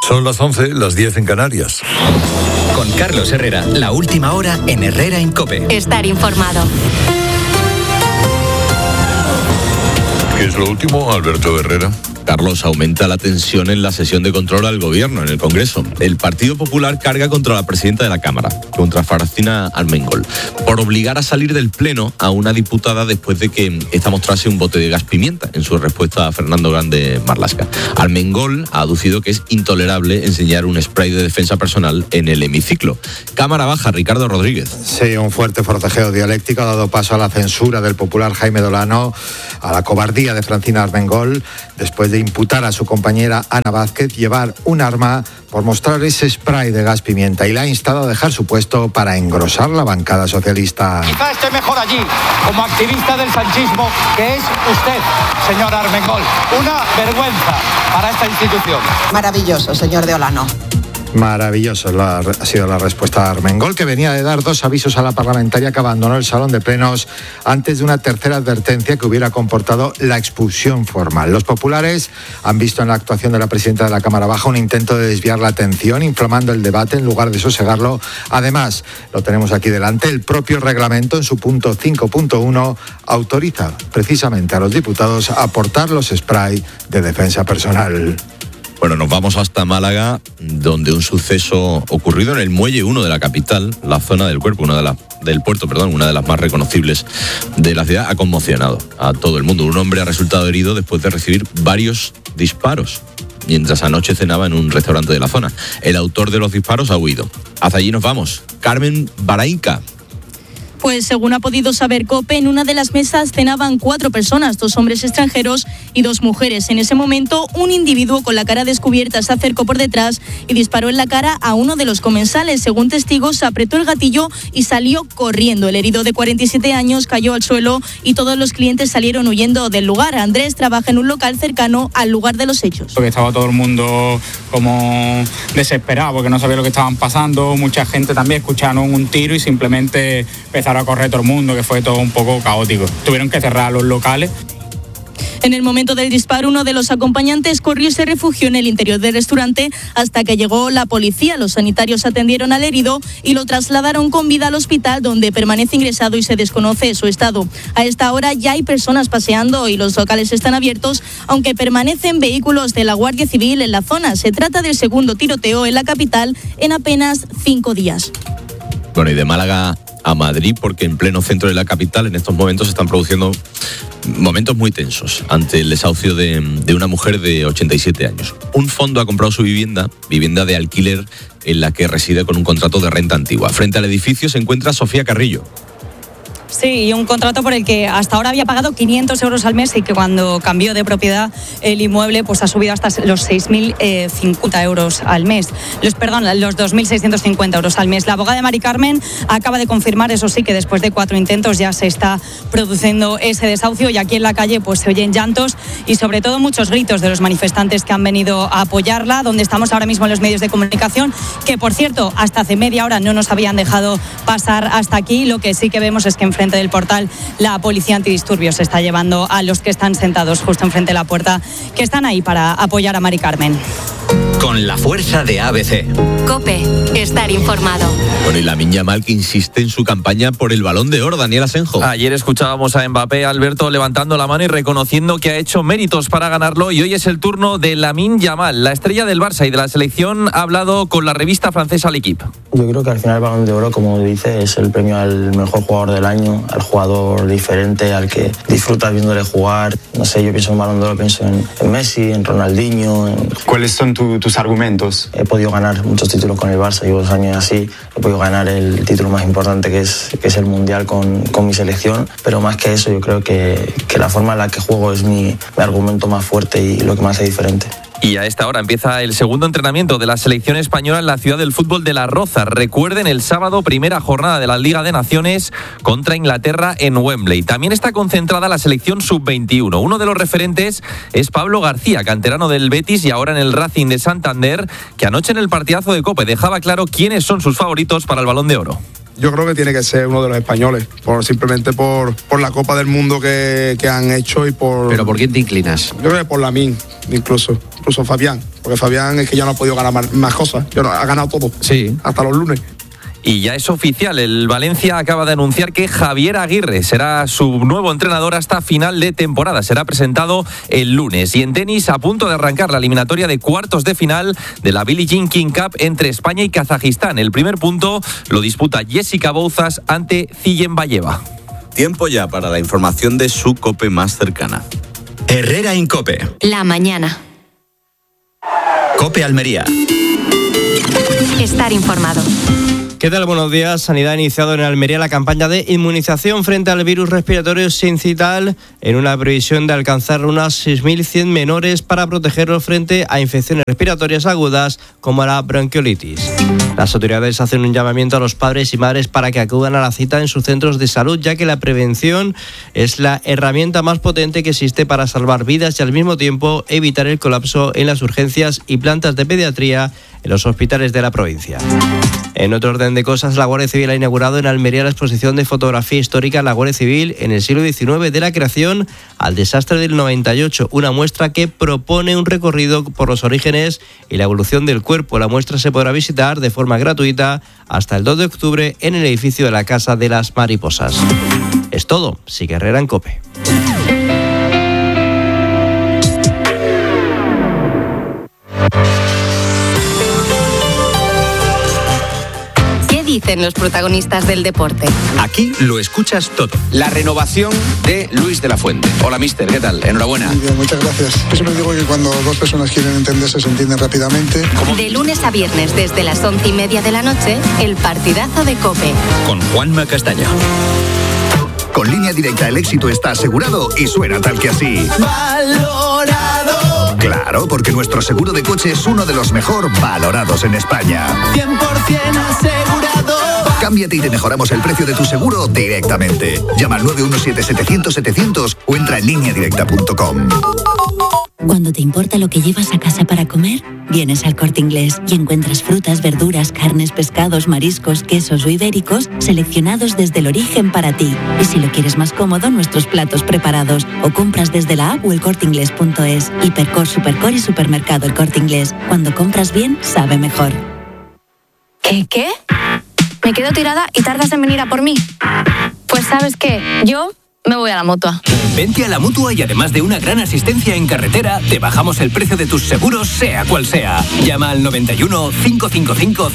Son las 11, las 10 en Canarias. Con Carlos Herrera, la última hora en Herrera en COPE. Estar informado. ¿Qué es lo último, Alberto Herrera? Carlos, aumenta la tensión en la sesión de control al gobierno en el Congreso. El Partido Popular carga contra la presidenta de la Cámara, contra Francina Armengol, por obligar a salir del Pleno a una diputada después de que esta mostrase un bote de gas pimienta en su respuesta a Fernando Grande Marlaska. Armengol ha aducido que es intolerable enseñar un spray de defensa personal en el hemiciclo. Cámara baja, Ricardo Rodríguez. Sí, un fuerte forcejeo dialéctico ha dado paso a la censura del popular Jaime Dolano, a la cobardía de Francina Armengol, después de imputar a su compañera Ana Vázquez llevar un arma por mostrar ese spray de gas pimienta, y la ha instado a dejar su puesto para engrosar la bancada socialista. Quizá esté mejor allí, como activista del sanchismo, que es usted, señor Armengol. Una vergüenza para esta institución. Maravilloso, señor de Olano. Maravilloso ha sido la respuesta de Armengol, que venía de dar 2 avisos a la parlamentaria que abandonó el salón de plenos antes de una tercera advertencia que hubiera comportado la expulsión formal. Los populares han visto en la actuación de la presidenta de la Cámara Baja un intento de desviar la atención, inflamando el debate en lugar de sosegarlo. Además, lo tenemos aquí delante, el propio reglamento en su punto 5.1 autoriza precisamente a los diputados a portar los spray de defensa personal. Bueno, nos vamos hasta Málaga, donde un suceso ocurrido en el Muelle 1 de la capital, la zona del puerto, una de las más reconocibles de la ciudad, ha conmocionado a todo el mundo. Un hombre ha resultado herido después de recibir varios disparos mientras anoche cenaba en un restaurante de la zona. El autor de los disparos ha huido. Hasta allí nos vamos. Carmen Barainca. Pues según ha podido saber COPE, en una de las mesas cenaban 4 personas, 2 hombres extranjeros y 2 mujeres. En ese momento, un individuo con la cara descubierta se acercó por detrás y disparó en la cara a uno de los comensales. Según testigos, apretó el gatillo y salió corriendo. El herido de 47 años cayó al suelo y todos los clientes salieron huyendo del lugar. Andrés trabaja en un local cercano al lugar de los hechos. Porque estaba todo el mundo como desesperado porque no sabía lo que estaban pasando. Mucha gente también escucharon un tiro y simplemente empezaron a correr todo el mundo, que fue todo un poco caótico. Tuvieron que cerrar los locales. En el momento del disparo, uno de los acompañantes corrió y se refugió en el interior del restaurante hasta que llegó la policía. Los sanitarios atendieron al herido y lo trasladaron con vida al hospital, donde permanece ingresado y se desconoce su estado. A esta hora ya hay personas paseando y los locales están abiertos, aunque permanecen vehículos de la Guardia Civil en la zona. Se trata del segundo tiroteo en la capital en apenas 5 días. Bueno, y de Málaga a Madrid, porque en pleno centro de la capital en estos momentos se están produciendo momentos muy tensos ante el desahucio de una mujer de 87 años. Un fondo ha comprado su vivienda de alquiler en la que reside con un contrato de renta antigua. Frente al edificio se encuentra Sofía Carrillo. Sí, y un contrato por el que hasta ahora había pagado 500 euros al mes y que cuando cambió de propiedad el inmueble pues ha subido hasta los 6.050 euros al mes. Los 2.650 euros al mes. La abogada de Mari Carmen acaba de confirmar, eso sí, que después de 4 intentos ya se está produciendo ese desahucio, y aquí en la calle pues se oyen llantos y sobre todo muchos gritos de los manifestantes que han venido a apoyarla, donde estamos ahora mismo en los medios de comunicación, que por cierto hasta hace media hora no nos habían dejado pasar hasta aquí. Lo que sí que vemos es que enfrente del portal la policía antidisturbios está llevando a los que están sentados justo enfrente de la puerta, que están ahí para apoyar a Mari Carmen. Con la fuerza de ABC. COPE, estar informado. Bueno, y Lamine Yamal, que insiste en su campaña por el Balón de Oro. Daniel Asenjo. Ayer escuchábamos a Mbappé, Alberto, levantando la mano y reconociendo que ha hecho méritos para ganarlo, y hoy es el turno de Lamine Yamal. La estrella del Barça y de la selección ha hablado con la revista francesa L'Équipe. Yo creo que al final el Balón de Oro, como dice, es el premio al mejor jugador del año, al jugador diferente, al que disfrutas viéndole jugar. No sé, yo pienso en Balón de Oro, pienso en Messi, en Ronaldinho. ¿Cuáles son tus argumentos? He podido ganar muchos títulos con el Barça, llevo 2 años así. He podido ganar el título más importante que es el Mundial con mi selección, pero más que eso yo creo que la forma en la que juego es mi argumento más fuerte y lo que me hace diferente. Y a esta hora empieza el segundo entrenamiento de la selección española en la ciudad del fútbol de Las Rozas. Recuerden, el sábado, primera jornada de la Liga de Naciones contra Inglaterra en Wembley. También está concentrada la selección sub-21. Uno de los referentes es Pablo García, canterano del Betis y ahora en el Racing de Santander, que anoche en el partidazo de COPE dejaba claro quiénes son sus favoritos para el Balón de Oro. Yo creo que tiene que ser uno de los españoles, simplemente por la Copa del Mundo que han hecho y por... ¿Pero por quién te inclinas? Yo creo que por Lamine, incluso Fabián, porque Fabián es que ya no ha podido ganar más cosas, ha ganado todo, sí, hasta los lunes. Y ya es oficial, el Valencia acaba de anunciar que Javier Aguirre será su nuevo entrenador hasta final de temporada. Será presentado el lunes. Y en tenis, a punto de arrancar la eliminatoria de cuartos de final de la Billie Jean King Cup entre España y Kazajistán. El primer punto lo disputa Jessica Bouzas ante Ziyenbayeva. Tiempo ya para la información de su COPE más cercana. Herrera Incope. La mañana. COPE Almería. Estar informado. ¿Qué tal? Buenos días. Sanidad ha iniciado en Almería la campaña de inmunización frente al virus respiratorio sincital en una previsión de alcanzar unas 6.100 menores para protegerlos frente a infecciones respiratorias agudas como la bronquiolitis. Las autoridades hacen un llamamiento a los padres y madres para que acudan a la cita en sus centros de salud, ya que la prevención es la herramienta más potente que existe para salvar vidas y al mismo tiempo evitar el colapso en las urgencias y plantas de pediatría en los hospitales de la provincia. En otro orden de cosas, la Guardia Civil ha inaugurado en Almería la exposición de fotografía histórica La Guardia Civil en el siglo XIX, de la creación al desastre del 98, una muestra que propone un recorrido por los orígenes y la evolución del cuerpo. La muestra se podrá visitar de forma gratuita hasta el 2 de octubre en el edificio de la Casa de las Mariposas. Es todo. Sigue Herrera en COPE. Dicen los protagonistas del deporte. Aquí lo escuchas todo. La renovación de Luis de la Fuente. Hola, mister, ¿qué tal? Enhorabuena. Muy bien, muchas gracias. Yo siempre digo que cuando dos personas quieren entenderse, se entienden rápidamente. De lunes a viernes, desde las 11:30 de la noche, el partidazo de COPE. Con Juanma Castaño. Con Línea Directa el éxito está asegurado y suena tal que así. Valorado. Claro, porque nuestro seguro de coche es uno de los mejor valorados en España. 100% asegurado. Cámbiate y te mejoramos el precio de tu seguro directamente. Llama al 917-700-700 o entra en lineadirecta.com. Cuando te importa lo que llevas a casa para comer, vienes al Corte Inglés y encuentras frutas, verduras, carnes, pescados, mariscos, quesos o ibéricos seleccionados desde el origen para ti. Y si lo quieres más cómodo, nuestros platos preparados o compras desde la app o elcorteinglés.es. Hipercor, Supercor y Supermercado El Corte Inglés. Cuando compras bien, sabe mejor. ¿Qué? ¿Me quedo tirada y tardas en venir a por mí? Pues ¿sabes qué? Yo me voy a la Mutua. Vente a la Mutua y además de una gran asistencia en carretera, te bajamos el precio de tus seguros, sea cual sea. Llama al 91 555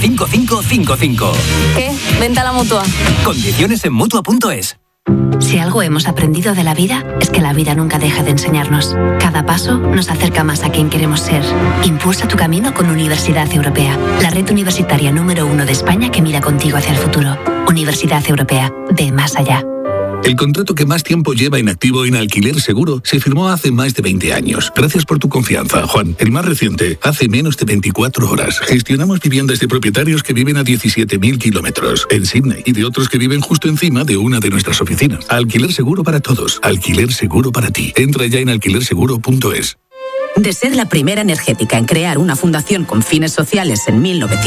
5555. ¿Qué? Vente a la Mutua. Condiciones en Mutua.es. Si algo hemos aprendido de la vida, es que la vida nunca deja de enseñarnos. Cada paso nos acerca más a quien queremos ser. Impulsa tu camino con Universidad Europea, la red universitaria número 1 de España que mira contigo hacia el futuro. Universidad Europea, ve más allá. El contrato que más tiempo lleva inactivo en Alquiler Seguro se firmó hace más de 20 años. Gracias por tu confianza, Juan. El más reciente, hace menos de 24 horas. Gestionamos viviendas de propietarios que viven a 17.000 kilómetros en Sydney y de otros que viven justo encima de una de nuestras oficinas. Alquiler Seguro para todos. Alquiler Seguro para ti. Entra ya en alquilerseguro.es. De ser la primera energética en crear una fundación con fines sociales en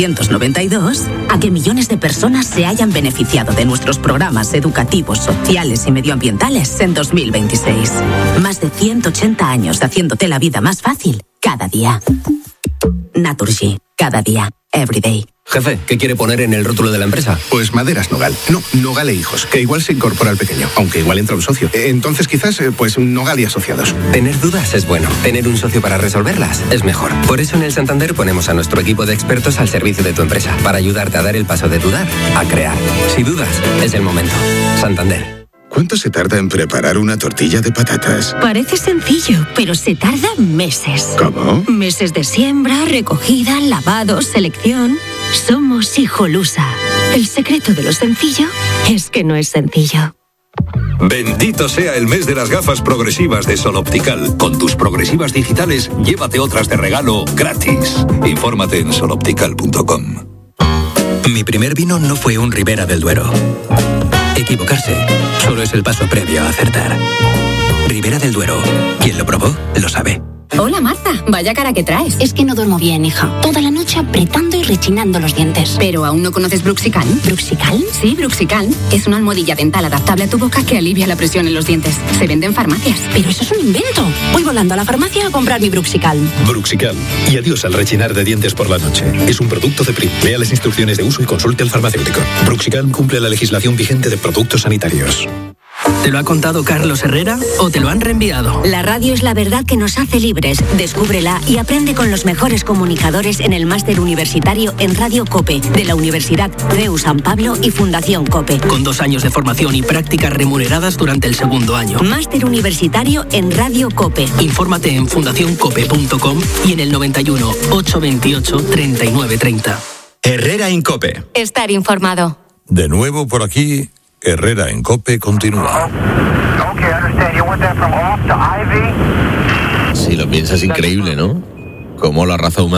1992, a que millones de personas se hayan beneficiado de nuestros programas educativos, sociales y medioambientales en 2026. Más de 180 años haciéndote la vida más fácil cada día. Naturgy, cada día, every day. Jefe, ¿qué quiere poner en el rótulo de la empresa? Pues Maderas Nogal. No, Nogal e Hijos, que igual se incorpora al pequeño, aunque igual entra un socio. Entonces quizás, pues Nogal y Asociados. Tener dudas es bueno. Tener un socio para resolverlas es mejor. Por eso en el Santander ponemos a nuestro equipo de expertos al servicio de tu empresa, para ayudarte a dar el paso de dudar a crear. Si dudas, es el momento. Santander. ¿Cuánto se tarda en preparar una tortilla de patatas? Parece sencillo, pero se tarda meses. ¿Cómo? Meses de siembra, recogida, lavado, selección. Somos Hijolusa. El secreto de lo sencillo es que no es sencillo. Bendito sea el mes de las gafas progresivas de Sol Optical. Con tus progresivas digitales, llévate otras de regalo gratis. Infórmate en soloptical.com. Mi primer vino no fue un Ribera del Duero. Equivocarse solo es el paso previo a acertar. Ribera del Duero. Quien lo probó, lo sabe. Hola, Marta. Vaya cara que traes. Es que no duermo bien, hija. Toda la noche apretando y rechinando los dientes. ¿Pero aún no conoces Bruxical? ¿Bruxical? Sí, Bruxical. Es una almohadilla dental adaptable a tu boca que alivia la presión en los dientes. Se vende en farmacias. Pero eso es un invento. Voy volando a la farmacia a comprar mi Bruxical. Bruxical. Y adiós al rechinar de dientes por la noche. Es un producto de PRIM. Lea las instrucciones de uso y consulte al farmacéutico. Bruxical cumple la legislación vigente de productos sanitarios. ¿Te lo ha contado Carlos Herrera o te lo han reenviado? La radio es la verdad que nos hace libres. Descúbrela y aprende con los mejores comunicadores en el máster universitario en Radio COPE de la Universidad CEU San Pablo y Fundación COPE. Con 2 años de formación y prácticas remuneradas durante el segundo año. Máster universitario en Radio COPE. Infórmate en fundacioncope.com y en el 91 828 3930. Herrera en COPE. Estar informado. De nuevo por aquí, Herrera en COPE continúa. Si lo piensas, increíble, ¿no? Como la raza humana